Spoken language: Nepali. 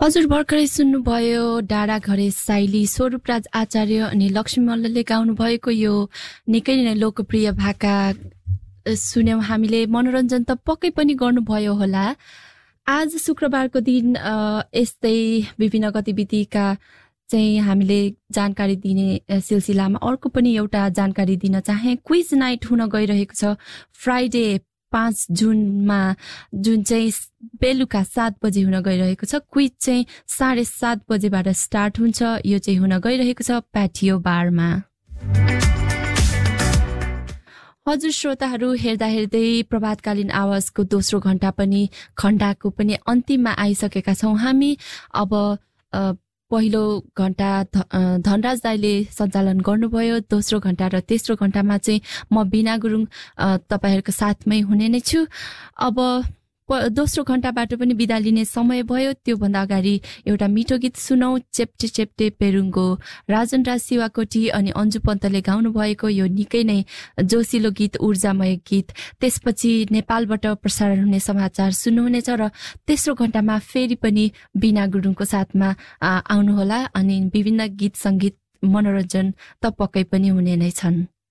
हजुर भर्खरै सुन्नुभयो डाँडा घरे साइली स्वरूपराज आचार्य अनि लक्ष्मी मल्लले गाउनु भएको यो निकै नै लोकप्रिय भाका सुन्यौं हामीले। मनोरञ्जन त पक्कै पनि गर्नुभयो होला। आज शुक्रबारको दिन यस्तै विभिन्न गतिविधिका चाहिँ हामीले जानकारी दिने सिलसिलामा अर्को पनि एउटा जानकारी दिन चाहे। क्विज नाइट हुन गइरहेको छ फ्राइडे 5 जुनमा, जुन चाहिँ बेलुका 7 बजे हुन गइरहेको छ। क्विज चाहिँ 7:30 बजेबाट स्टार्ट हुन्छ। यो चाहिँ हुन गइरहेको छ प्याटियो बारमा। हजुर श्रोताहरू, हेर्दा हेर्दै प्रभातकालीन आवाजको दोस्रो घण्टा पनि खण्डाको पनि अन्तिममा आइसकेका छौँ हामी। अब पहिलो घण्टा धनराज दाइले सञ्चालन गर्नुभयो। दोस्रो घण्टा र तेस्रो घण्टामा चाहिँ म बिना गुरुङ तपाईहरुको साथमै हुने नै छु। अब दोस्रो घण्टाबाट पनि बिदा लिने समय भयो। त्योभन्दा अगाडि एउटा मिठो गीत सुनौ। चेप्टे चेप्टे पेरुङको राजन राज शिवाकोटी अनि अन्जु पन्तले गाउनु भएको यो निकै नै जोसिलो गीत, ऊर्जामय गीत। त्यसपछि नेपालबाट प्रसारण हुने समाचार सुन्नुहुनेछ र तेस्रो घण्टामा फेरि पनि बिना गुरुङको साथमा आउनुहोला अनि विभिन्न गीत संगीत मनोरञ्जन त पक्कै पनि हुने नै छन्।